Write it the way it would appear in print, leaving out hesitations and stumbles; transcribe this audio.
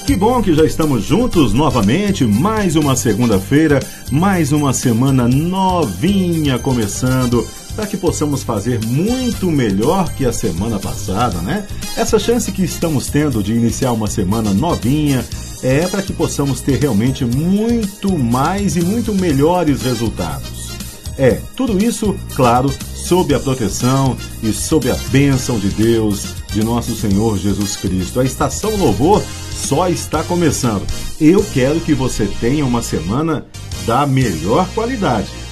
Que bom que já estamos juntos novamente, mais uma segunda-feira, mais uma semana novinha começando, para que possamos fazer muito melhor que a semana passada, né? Essa chance que estamos tendo de iniciar uma semana novinha é para que possamos ter realmente muito mais e muito melhores resultados. Tudo isso, claro, sob a proteção e sob a bênção de Deus, de nosso Senhor Jesus Cristo. A Estação Louvor só está começando. Eu quero que você tenha uma semana da melhor qualidade.